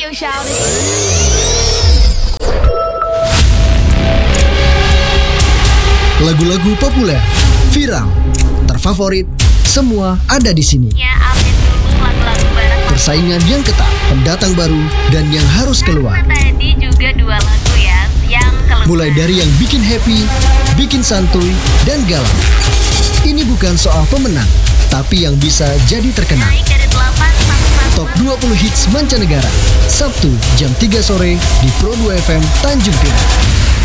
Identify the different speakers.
Speaker 1: Radio Show.
Speaker 2: Lagu-lagu populer, viral, terfavorit, semua ada di sini.
Speaker 1: Ya, update dulu lagu-lagu barat.
Speaker 2: Persaingan yang ketat, pendatang baru, dan yang harus keluar.
Speaker 1: Tadi juga 2 lagu ya yang keluar.
Speaker 2: Mulai dari yang bikin happy, bikin santuy, dan galau. Ini bukan soal pemenang, tapi yang bisa jadi terkenal.
Speaker 1: Naik dari 8 sampai
Speaker 2: Top 20 hits mancanegara, Sabtu jam 3 sore di Pro 2 FM Tanjung Pinang.